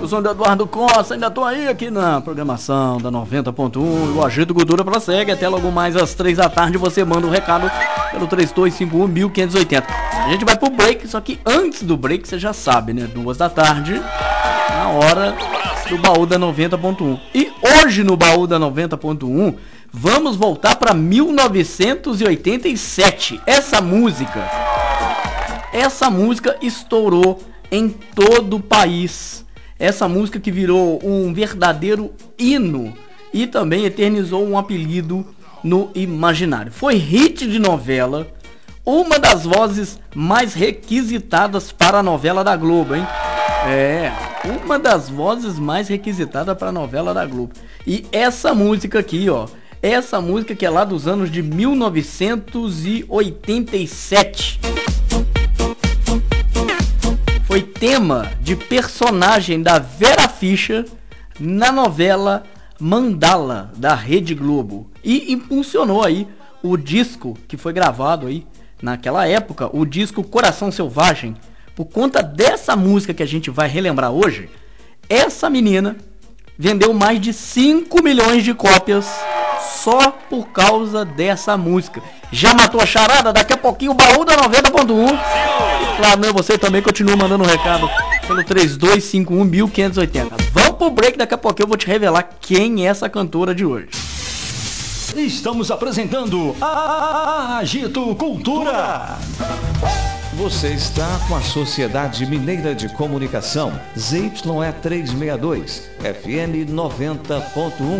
Eu sou o Eduardo Costa, ainda tô aí aqui na programação da 90.1. O Agito Cultura prossegue até logo mais às 3 da tarde. Você manda um recado pelo 3251-1580. A gente vai pro break, só que antes do break, você já sabe, né? 2 da tarde, na hora do Baú da 90.1. E hoje no Baú da 90.1, vamos voltar para 1987. Essa música estourou em todo o país. Essa música que virou um verdadeiro hino e também eternizou um apelido no imaginário. Foi hit de novela, uma das vozes mais requisitadas para a novela da Globo, hein? Uma das vozes mais requisitadas para a novela da Globo. E essa música aqui, ó, essa música que é lá dos anos de 1987. Foi tema de personagem da Vera Fischer na novela Mandala, da Rede Globo. E impulsionou aí o disco que foi gravado aí naquela época, o disco Coração Selvagem. Por conta dessa música que a gente vai relembrar hoje, essa menina vendeu mais de 5 milhões de cópias só por causa dessa música. Já matou a charada? Daqui a pouquinho o Baú da 90.1. Claro, né? Você também continua mandando um recado pelo 3251-1580. Vamos pro break, daqui a pouquinho eu vou te revelar quem é essa cantora de hoje. Estamos apresentando a Agito Cultura. Você está com a Sociedade Mineira de Comunicação, ZYE 362, FM 90.1.